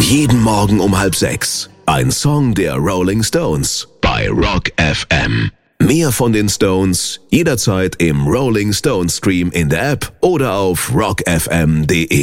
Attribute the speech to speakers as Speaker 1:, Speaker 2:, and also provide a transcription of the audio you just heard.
Speaker 1: Jeden Morgen um 5:30. Ein Song der Rolling Stones bei Rock FM. Mehr von den Stones jederzeit im Rolling Stones Stream in der App oder auf rockfm.de.